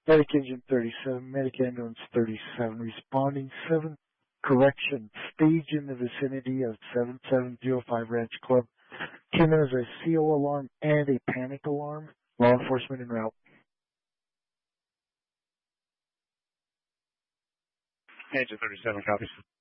Medic Engine 37, Medic Ambulance 37, responding 7, correction, stage in the vicinity of 7705 Ranch Club. Came in as a CO alarm and a panic alarm. Law enforcement en route. Engine 37 copies.